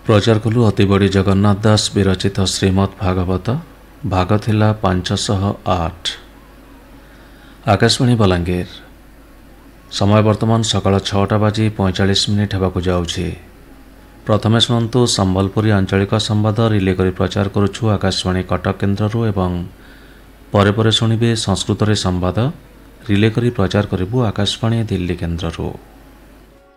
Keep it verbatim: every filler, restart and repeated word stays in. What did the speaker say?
प्रचार कलु अतिबड़ी जगन्नाथ दास विरचित श्रीमद् भागवत भाग थिला पांचशह आठ। आकाशवाणी बलांगीर समय वर्तमान सकाळ छटा बाजी पैंचाश मिनिट होगा जाऊँगी। प्रथमे शुणु संबलपुरी आंचलिक संवाद रिले करी प्रचार करुछु आकाशवाणी कटक केन्द्र एवं परे परे शुणिबे संस्कृत रे संवाद रिले करी प्रचार करिबु आकाशवाणी दिल्ली केन्द्र।